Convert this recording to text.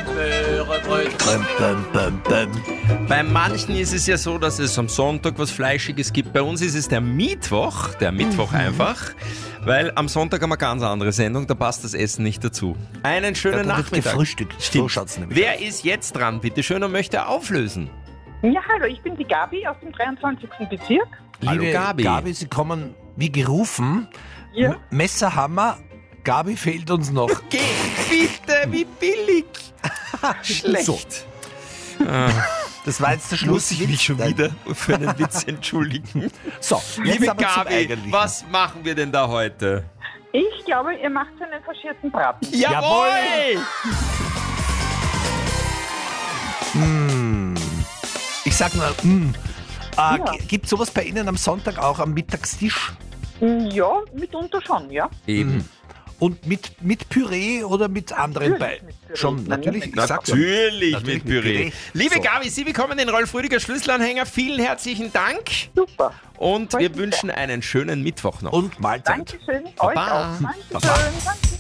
Bei manchen ist es ja so, dass es am Sonntag was Fleischiges gibt. Bei uns ist es der Mittwoch einfach, weil am Sonntag haben wir eine ganz andere Sendung, da passt das Essen nicht dazu. Einen schönen Da wird Nachmittag. gefrühstückt. So schaut's nämlich Wer ist jetzt dran, bitte schön, und möchte auflösen? Ja, hallo, ich bin die Gabi aus dem 23. Bezirk. Hallo Liebe Gabi. Sie kommen wie gerufen. Ja. Messerhammer, Gabi fehlt uns noch. Geh, bitte, wie billig. Schlecht. Das war jetzt der Muss Schluss. ich mich schon wieder für einen Witz entschuldigen. So, Liebe jetzt aber zum Gabi, Eigentlichen. was machen wir denn da heute? Ich glaube, ihr macht einen faschierten Braten. Jawohl! Ich sag nur, gibt sowas bei Ihnen am Sonntag auch am Mittagstisch? Ja, mitunter schon, ja. Eben. Und mit Püree oder mit anderen Natürlich bei? mit Püree. Schon, natürlich. Ich sag's ja. Natürlich mit Püree. Liebe So. Gabi, Sie bekommen den Rolf Rüdiger Schlüsselanhänger. Vielen herzlichen Dank. Super. Und Freut wir mich wünschen einen schönen Mittwoch noch. Und Mahlzeit. Dankeschön. Baba. Euch auch. Dankeschön. Baba. Danke.